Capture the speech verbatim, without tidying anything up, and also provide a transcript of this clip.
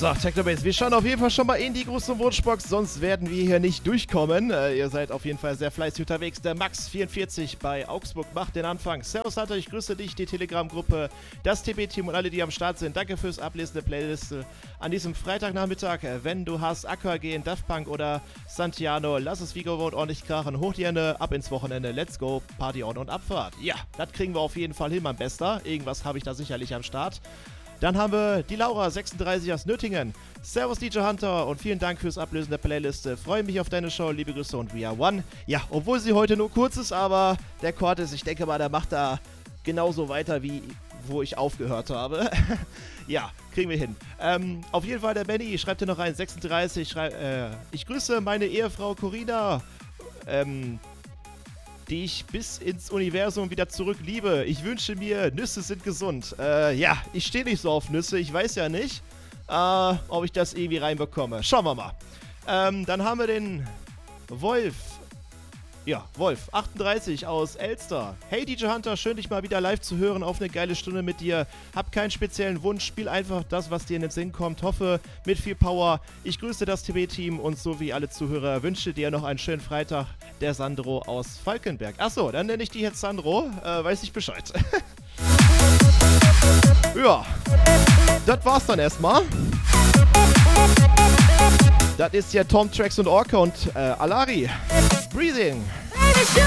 So, Technobase, wir schauen auf jeden Fall schon mal in die große Wunschbox, sonst werden wir hier nicht durchkommen. Äh, ihr seid auf jeden Fall sehr fleißig unterwegs. Der Max vierundvierzig bei Augsburg macht den Anfang. Servus Hunter, ich grüße dich, die Telegram-Gruppe, das T B-Team und alle, die am Start sind. Danke fürs Ablesen der Playliste an diesem Freitagnachmittag. Wenn du hast, A Q A G, Daft Punk oder Santiano, lass es wie gewohnt ordentlich krachen. Hoch die Hände, ab ins Wochenende, let's go, Party on und Abfahrt. Ja, das kriegen wir auf jeden Fall hin, mein Bester. Irgendwas habe ich da sicherlich am Start. Dann haben wir die Laura sechsunddreißig aus Nöttingen. Servus D J Hunter und vielen Dank fürs Ablösen der Playliste. Freue mich auf deine Show, liebe Grüße und We Are One. Ja, obwohl sie heute nur kurz ist, aber der Cortis, ich denke mal, der macht da genauso weiter, wie wo ich aufgehört habe. Ja, kriegen wir hin. Ähm, auf jeden Fall der Benny schreibt hier noch rein, sechsunddreißig, schrei äh, ich grüße meine Ehefrau Corina, ähm, die ich bis ins Universum wieder zurück liebe. Ich wünsche mir, Nüsse sind gesund. Äh, ja, ich stehe nicht so auf Nüsse, ich weiß ja nicht, äh, ob ich das irgendwie reinbekomme. Schauen wir mal. Ähm, dann haben wir den Wolf. Ja, Wolf, achtunddreißig aus Elster. Hey D J Hunter, schön dich mal wieder live zu hören auf eine geile Stunde mit dir. Hab keinen speziellen Wunsch, spiel einfach das, was dir in den Sinn kommt. Hoffe, mit viel Power. Ich grüße das T B-Team und so wie alle Zuhörer wünsche dir noch einen schönen Freitag. Der Sandro aus Falkenberg. Achso, dann nenne ich dich jetzt Sandro. Äh, weiß ich Bescheid. Ja, das war's dann erstmal. Das ist ja Tom, Trax und Orca und äh, Alari. Breathing.